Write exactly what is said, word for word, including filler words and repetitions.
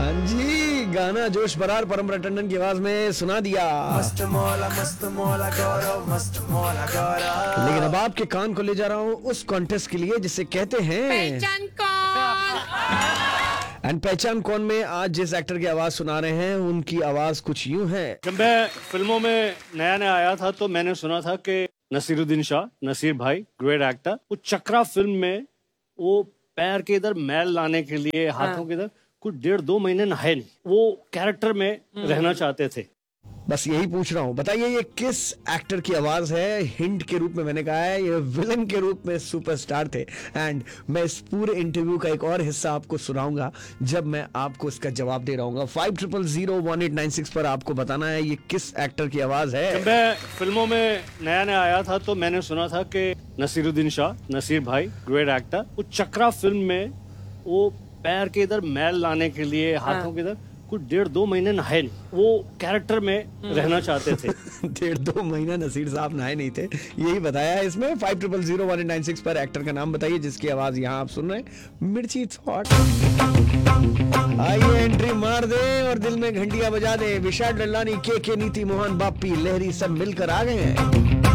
हाँ जी, गाना जोश बरार परम टंडन की आवाज में सुना दिया। मस्त मौला मस्त मौला गौरव मस्त मौला गौरव। लेकिन अब आपके कान को ले जा रहा हूँ उस कॉन्टेस्ट के लिए जिसे कहते हैं पहचान कौन। एंड पहचान कौन में आज जिस एक्टर की आवाज सुना रहे हैं उनकी आवाज कुछ यूं है। जब मैं फिल्मों में नया नया आया था तो मैंने सुना था कि नसीरुद्दीन शाह, नसीर भाई, ग्रेट एक्टर, वो चक्रा फिल्म में वो पैर के इधर मैल लाने के लिए हाथों के इधर कुछ डेढ़ दो महीने नहाए नहीं, वो कैरेक्टर में रहना चाहते थे। बस यही पूछ रहा हूँ, बताइए ये किस एक्टर की आवाज है। हिंट के रूप में मैंने कहा है ये विलन के रूप में सुपरस्टार थे। एंड मैं इस पूरे इंटरव्यू का एक और हिस्सा आपको सुनाऊंगा जब मैं आपको इसका जवाब दे रहा हूँ। Five triple zero one eight nine six पर आपको बताना है ये किस एक्टर की आवाज है। जब मैं फिल्मों में नया नया आया था तो मैंने सुना था कि नसीरुद्दीन शाह, नसीर भाई, ग्रेट एक्टर, वो चक्रा फिल्म में वो पैर के इधर मैल लाने के लिए हाथों के इधर कुछ डेढ़ दो महीने नहाए नहीं, वो कैरेक्टर में रहना चाहते थे। डेढ़ दो महीना नसीर साहब नहाए नहीं थे, यही बताया है इसमें। Five triple zero one eight nine six पर एक्टर का नाम बताइए जिसकी आवाज यहाँ आप सुन रहे हैं। मिर्ची थॉट आइए एंट्री मार दे और दिल में घंटियां बजा दे। विशाल डल्लानी, के के नीति मोहन, बापी लहरी सब मिलकर आ गए हैं।